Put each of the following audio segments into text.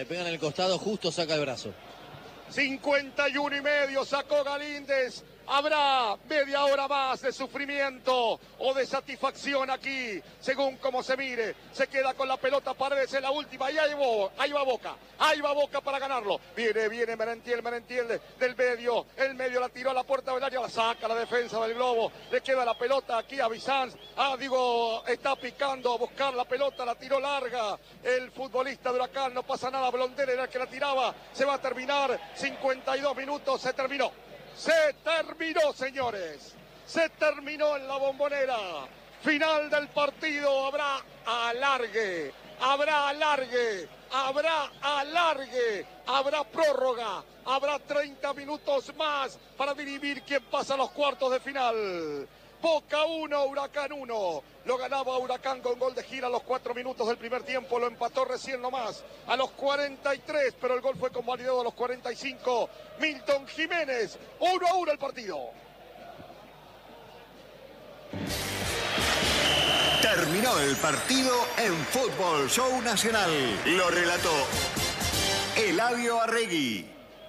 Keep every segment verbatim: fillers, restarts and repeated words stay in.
le pegan en el costado, justo saca el brazo. cincuenta y uno y medio sacó Galíndez. Habrá media hora más de sufrimiento o de satisfacción aquí, según como se mire. Se queda con la pelota Paredes en la última y ahí va, ahí va Boca, ahí va Boca para ganarlo. Viene, viene Merentiel, Merentiel del medio, el medio la tiró a la puerta del área, la saca la defensa del Globo. Le queda la pelota aquí a Bizanz. Ah, digo, está picando a buscar la pelota, la tiró larga. El futbolista de Huracán, no pasa nada, Blondel era el que la tiraba. Se va a terminar, cincuenta y dos minutos, se terminó. Se terminó, señores. Se terminó en la Bombonera. Final del partido. Habrá alargue. Habrá alargue. Habrá alargue. Habrá prórroga. Habrá treinta minutos más para dirimir quién pasa a los cuartos de final. Boca uno, Huracán uno. Lo ganaba Huracán con gol de Gira a los cuatro minutos del primer tiempo. Lo empató recién nomás a los cuarenta y tres, pero el gol fue convalidado a los cuarenta y cinco. Milton Jiménez, uno a uno el partido. Terminó el partido en Fútbol Show Nacional. Lo relató Eladio Arregui.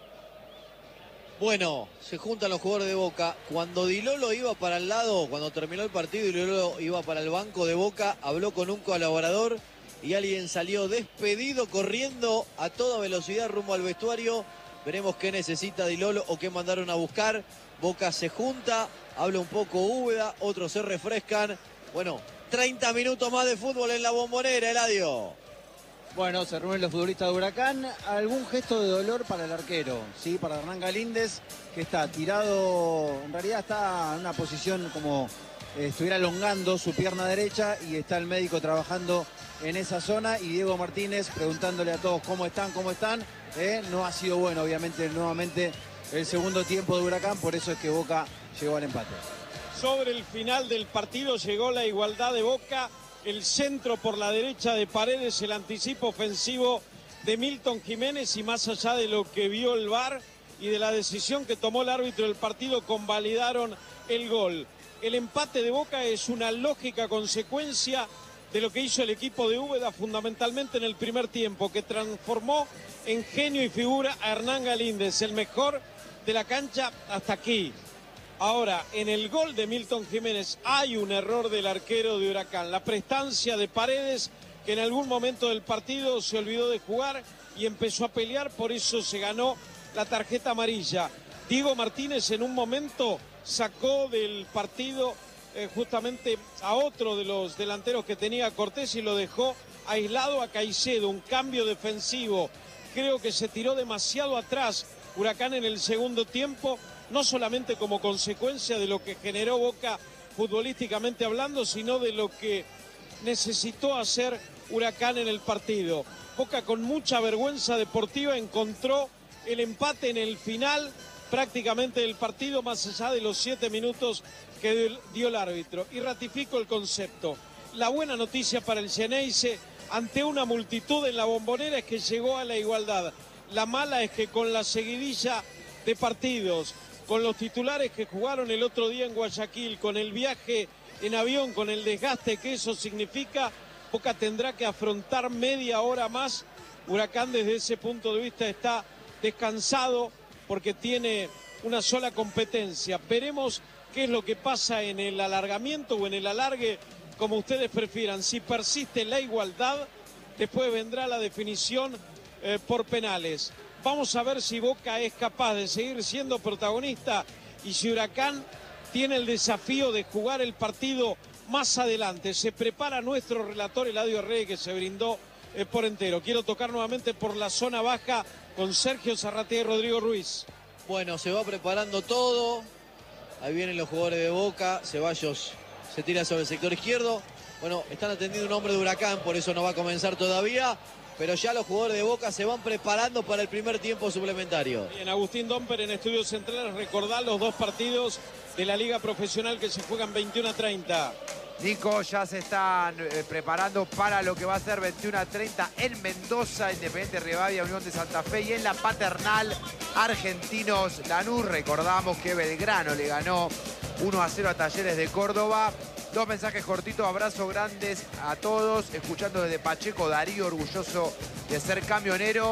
Bueno, se juntan los jugadores de Boca. Cuando Di Lolo iba para el lado, cuando terminó el partido y Di Lolo iba para el banco de Boca, habló con un colaborador y alguien salió despedido corriendo a toda velocidad rumbo al vestuario. Veremos qué necesita Di Lolo o qué mandaron a buscar. Boca se junta, habla un poco Úbeda, otros se refrescan. Bueno, treinta minutos más de fútbol en la Bombonera, Eladio. Bueno, se reúnen los futbolistas de Huracán. Algún gesto de dolor para el arquero, ¿sí? Para Hernán Galíndez, que está tirado, en realidad está en una posición como eh, estuviera elongando su pierna derecha y está el médico trabajando en esa zona. Y Diego Martínez preguntándole a todos cómo están, cómo están. Eh, no ha sido bueno, obviamente, nuevamente el segundo tiempo de Huracán, por eso es que Boca llegó al empate. Sobre el final del partido llegó la igualdad de Boca. El centro por la derecha de Paredes, el anticipo ofensivo de Milton Jiménez y más allá de lo que vio el V A R y de la decisión que tomó el árbitro del partido, convalidaron el gol. El empate de Boca es una lógica consecuencia de lo que hizo el equipo de Úbeda fundamentalmente en el primer tiempo, que transformó en genio y figura a Hernán Galíndez, el mejor de la cancha hasta aquí. Ahora, en el gol de Milton Jiménez hay un error del arquero de Huracán. La prestancia de Paredes, que en algún momento del partido se olvidó de jugar y empezó a pelear, por eso se ganó la tarjeta amarilla. Diego Martínez en un momento sacó del partido eh, justamente a otro de los delanteros que tenía Cortés y lo dejó aislado a Caicedo, un cambio defensivo. Creo que se tiró demasiado atrás Huracán en el segundo tiempo, no solamente como consecuencia de lo que generó Boca futbolísticamente hablando, sino de lo que necesitó hacer Huracán en el partido. Boca con mucha vergüenza deportiva encontró el empate en el final prácticamente del partido, más allá de los siete minutos que dio el árbitro. Y ratifico el concepto. La buena noticia para el Xeneize ante una multitud en la Bombonera es que llegó a la igualdad. La mala es que con la seguidilla de partidos, con los titulares que jugaron el otro día en Guayaquil, con el viaje en avión, con el desgaste que eso significa, Boca tendrá que afrontar media hora más. Huracán desde ese punto de vista está descansado porque tiene una sola competencia. Veremos qué es lo que pasa en el alargamiento o en el alargue, como ustedes prefieran. Si persiste la igualdad, después vendrá la definición eh, por penales. Vamos a ver si Boca es capaz de seguir siendo protagonista y si Huracán tiene el desafío de jugar el partido más adelante. Se prepara nuestro relator Eladio Arregui, que se brindó eh, por entero. Quiero tocar nuevamente por la zona baja con Sergio Zarratea y Rodrigo Ruiz. Bueno, se va preparando todo. Ahí vienen los jugadores de Boca. Ceballos se tira sobre el sector izquierdo. Bueno, están atendiendo un hombre de Huracán, por eso no va a comenzar todavía. Pero ya los jugadores de Boca se van preparando para el primer tiempo suplementario. Bien, Agustín Domper en Estudios Centrales, recordar los dos partidos de la Liga Profesional que se juegan veintiuno a treinta. Nico, ya se están eh, preparando para lo que va a ser veintiuno a treinta en Mendoza, Independiente Rivadavia, Unión de Santa Fe, y en la Paternal, Argentinos Lanús. Recordamos que Belgrano le ganó uno a cero a Talleres de Córdoba. Dos mensajes cortitos, abrazos grandes a todos. Escuchando desde Pacheco, Darío, orgulloso de ser camionero.